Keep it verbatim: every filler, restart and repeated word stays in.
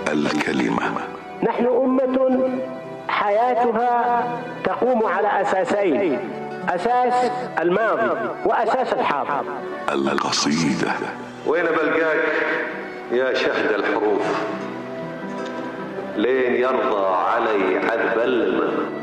الكلمة. نحن أمة حياتها تقوم على أساسين: أساس الماضي وأساس الحاضر. القصيدة. وين بلقاك يا شهد الحروف، لين يرضى علي عذب المن.